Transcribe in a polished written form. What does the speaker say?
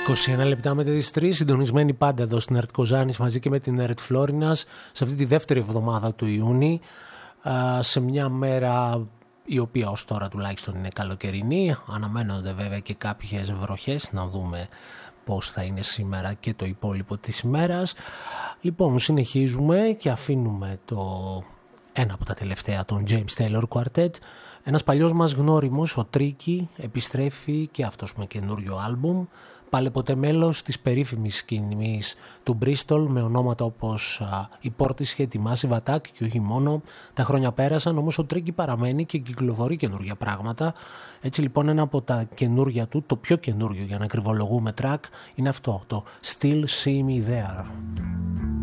21 λεπτά μετά τις 3, συντονισμένοι πάντα εδώ στην Ερτ Κοζάνης μαζί και με την Ερτ Φλόρινας σε αυτή τη δεύτερη εβδομάδα του Ιούνιου, σε μια μέρα η οποία ως τώρα τουλάχιστον είναι καλοκαιρινή. Αναμένονται βέβαια και κάποιες βροχές, να δούμε πώς θα είναι σήμερα και το υπόλοιπο της ημέρας. Λοιπόν, συνεχίζουμε και αφήνουμε ένα από τα τελευταία των James Taylor Quartet. Ένας παλιός μας γνώριμος, ο Tricky, επιστρέφει και αυτός με καινούριο άλμπουμ. Πάλι ποτέ μέλος της περίφημης σκηνής του Bristol με ονόματα όπως η Portishead, τη Massive Attack και όχι μόνο. Τα χρόνια πέρασαν, όμως ο Tricky παραμένει και κυκλοφορεί καινούργια πράγματα. Έτσι λοιπόν ένα από τα καινούργια του, το πιο καινούργιο για να κρυβολογούμε track, είναι αυτό, το Still See Me There.